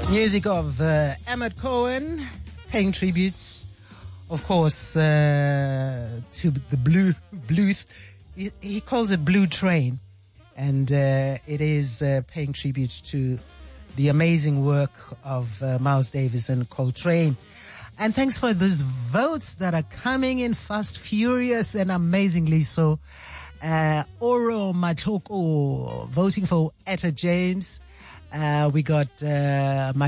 Music of Emmett Cohen, paying tributes, of course, to the Bluth. He calls it Blue Train, and it is paying tribute to the amazing work of Miles Davis and Coltrane. And thanks for those votes that are coming in fast, furious, and amazingly so. Oro Machoko voting for Etta James. We got